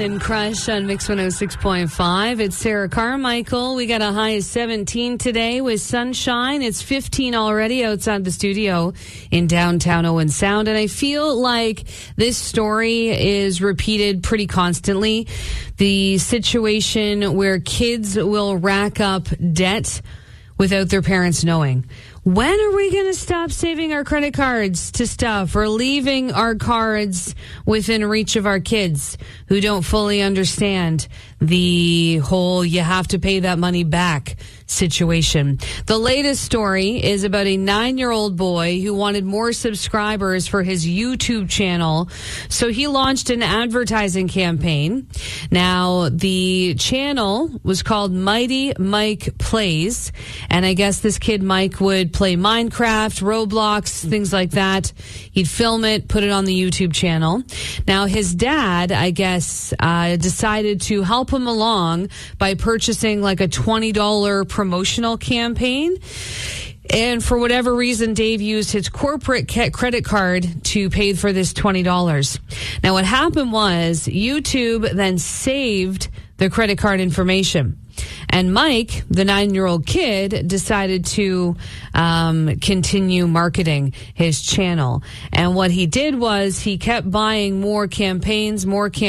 and Crush on Mix 106.5. It's Sarah Carmichael. We got a high of 17 today with sunshine. It's 15 already outside the studio in downtown Owen Sound. And I feel like this story is repeated pretty constantly. The situation where kids will rack up debt without their parents knowing. When are we going to stop saving our credit cards to stuff or leaving our cards within reach of our kids who don't fully understand the whole you have to pay that money back situation? The latest story is about a 9-year-old boy who wanted more subscribers for his YouTube channel. So he launched an advertising campaign. Now, the channel was called Mighty Mike Plays. And I guess this kid Mike would play Minecraft, Roblox, things like that. He'd film it, put it on the YouTube channel. Now, his dad, I guess, decided to help him along by purchasing like a $20 promotional campaign. And for whatever reason, Dave used his corporate credit card to pay for this $20. Now, what happened was YouTube then saved the credit card information. And Mike, the 9-year-old kid, decided to continue marketing his channel. And what he did was he kept buying more campaigns.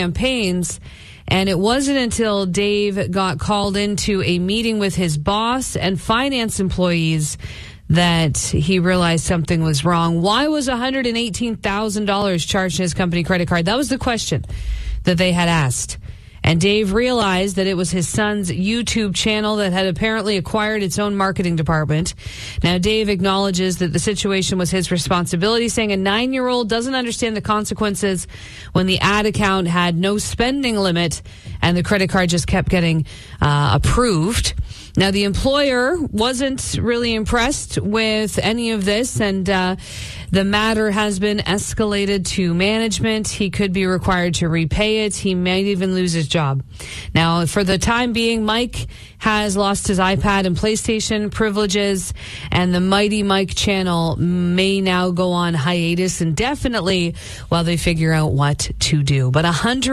And it wasn't until Dave got called into a meeting with his boss and finance employees that he realized something was wrong. Why was $118,000 charged in his company credit card? That was the question that they had asked. And Dave realized that it was his son's YouTube channel that had apparently acquired its own marketing department. Now, Dave acknowledges that the situation was his responsibility, saying a 9-year-old doesn't understand the consequences when the ad account had no spending limit and the credit card just kept getting approved. Now, the employer wasn't really impressed with any of this, and the matter has been escalated to management. He could be required to repay it. He might even lose his job. Now, for the time being, Mike has lost his iPad and PlayStation privileges, and the Mighty Mike channel may now go on hiatus indefinitely while they figure out what to do. But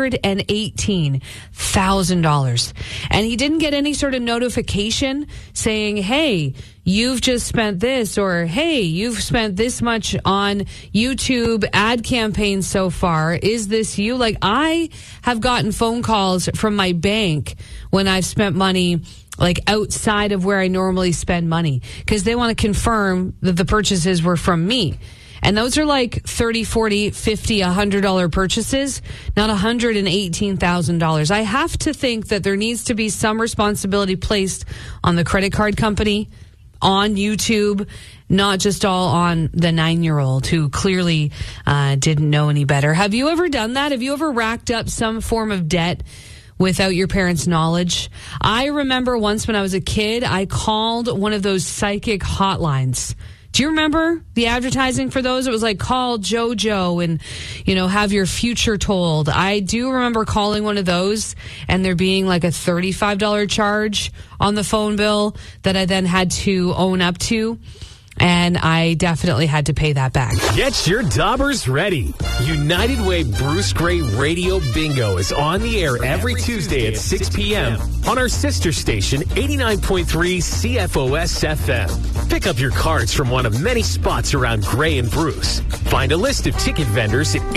$118,000. And he didn't get any sort of notification saying, hey, you've just spent this, or hey, you've spent this much on YouTube ad campaigns so far. Is this you? Like, I have gotten phone calls from my bank when I've spent money like outside of where I normally spend money because they want to confirm that the purchases were from me. And those are like $30, $40, $50, $100 purchases, not $118,000. I have to think that there needs to be some responsibility placed on the credit card company, on YouTube, not just all on the 9-year-old who clearly didn't know any better. Have you ever done that? Have you ever racked up some form of debt without your parents' knowledge? I remember once when I was a kid, I called one of those psychic hotlines. Do you remember the advertising for those? It was like, call JoJo and, have your future told. I do remember calling one of those and there being like a $35 charge on the phone bill that I then had to own up to. And I definitely had to pay that back. Get your daubers ready. United Way Bruce Gray Radio Bingo is on the air every Tuesday at 6 p.m. on our sister station, 89.3 CFOS FM. Pick up your cards from one of many spots around Gray and Bruce. Find a list of ticket vendors at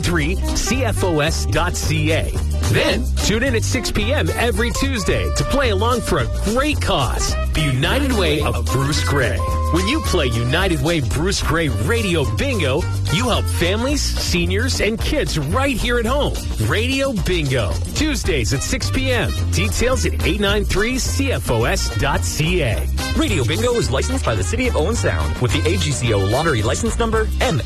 893cfos.ca. Then tune in at 6 p.m. every Tuesday to play along for a great cause. The United Way of Bruce Gray. When you play United Way Bruce Gray Radio Bingo, you help families, seniors, and kids right here at home. Radio Bingo. Tuesdays at 6 p.m. Details at 893cfos.ca. Radio Bingo is licensed by the City of Owen Sound with the AGCO lottery license number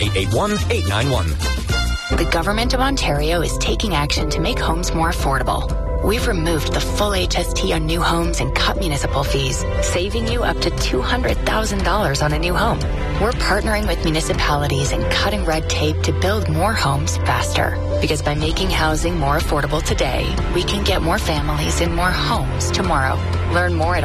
M881891. The Government of Ontario is taking action to make homes more affordable. We've removed the full HST on new homes and cut municipal fees, saving you up to $200,000 on a new home. We're partnering with municipalities and cutting red tape to build more homes faster. Because by making housing more affordable today, we can get more families in more homes tomorrow. Learn more at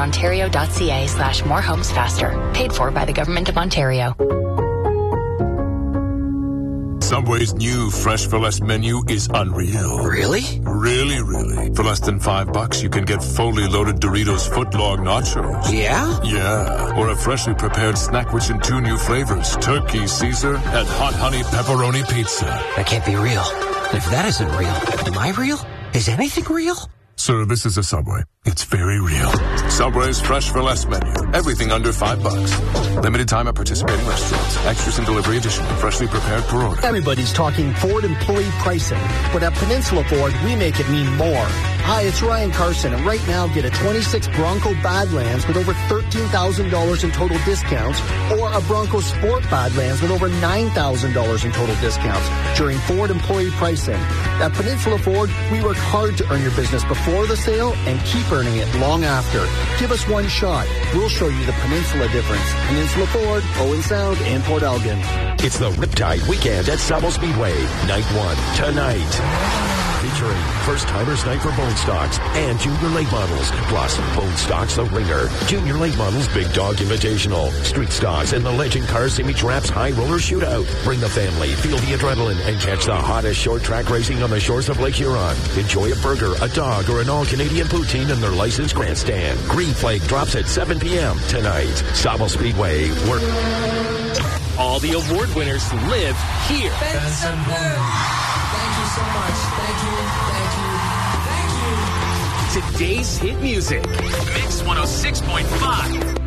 ontario.ca/morehomesfaster. Paid for by the Government of Ontario. Subway's new Fresh for Less menu is unreal. Really? Really, really. For less than $5, you can get fully loaded Doritos footlong nachos. Yeah? Yeah. Or a freshly prepared snack rich in 2 new flavors, Turkey Caesar and Hot Honey Pepperoni Pizza. That can't be real. If that isn't real, am I real? Is anything real? Sir, this is a Subway. It's very real. Subway's Fresh for Less menu. Everything under $5. Limited time at participating restaurants. Extras and delivery additional. Freshly prepared per order. Everybody's talking Ford employee pricing, but at Peninsula Ford, we make it mean more. Hi, it's Ryan Carson, and right now get a 26 Bronco Badlands with over $13,000 in total discounts, or a Bronco Sport Badlands with over $9,000 in total discounts during Ford employee pricing. At Peninsula Ford, we work hard to earn your business before the sale and keep earning it long after. Give us one shot. We'll show you the Peninsula difference. Peninsula Ford, Owen Sound, and Port Elgin. It's the Riptide Weekend at Sauble Speedway. Night 1 tonight. Featuring first-timers night for Bone Stocks and Junior Late Models. Plus, Bone Stocks The Ringer, Junior Late Models Big Dog Invitational, Street Stocks, and the Legend Car Semi-Traps High Roller Shootout. Bring the family, feel the adrenaline, and catch the hottest short track racing on the shores of Lake Huron. Enjoy a burger, a dog, or an all-Canadian poutine in their licensed grandstand. Green Flag drops at 7 p.m. tonight. Sauble Speedway. All the award winners live here. Benson Boone. Thank you so much. Thank you. Today's hit music. Mix 106.5.